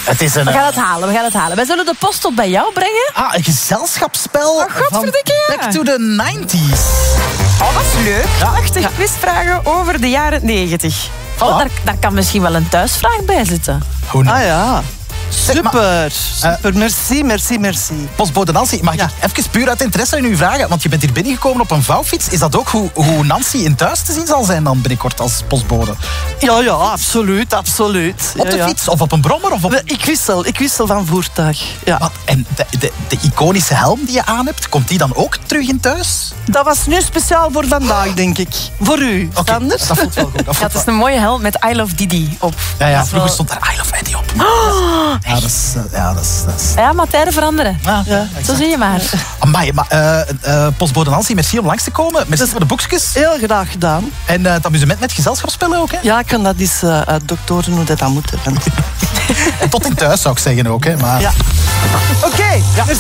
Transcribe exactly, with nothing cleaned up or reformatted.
Het is een, We gaan het halen, we gaan het halen. Wij zullen de post tot bij jou brengen. Ah, een gezelschapsspel Oh, van godverdikke. Back to the nineties. Oh, dat is leuk. Ja. Prachtig. Quizvragen over de jaren negentig. Oh, daar, daar kan misschien wel een thuisvraag bij zitten. Hoe nou? Ah ja. Zeg, maar, Super, super. Merci, merci, merci. Postbode Nancy, mag Ja. ik even puur uit interesse in u vragen? Want je bent hier binnengekomen op een vouwfiets. Is dat ook hoe, hoe Nancy in thuis te zien zal zijn dan binnenkort als postbode? Ja, ja, absoluut, absoluut. Op Ja, de ja. fiets of op een brommer? Of op... Ik wissel, ik wissel van voertuig. Ja. Wat? En de, de, de iconische helm die je aan hebt, komt die dan ook terug in thuis? Dat was nu speciaal voor vandaag, denk ik. Voor u, Oké, Sander. dat voelt wel goed. Dat Ja, voelt het is wel. een mooie helm met I Love Didi op. Ja, ja, Dat is vroeger wel- stond daar I Love Eddie op. Ja, dat is... eh, Ja, dat is, dat is... Ja, maar tijden veranderen. Ja, Ja. Zo zie je maar. Amai, maar eh, eh, postbode Nancy, merci om langs te komen. Merci voor de boekjes. Heel graag gedaan. En eh, het amusement met gezelschapsspellen ook, hè? Ja, ik kan dat eens uh, uitdoktoren hoe dat dan moet. En tot in thuis, zou ik zeggen ook, hè. Maar... Ja. Oké, okay, merci.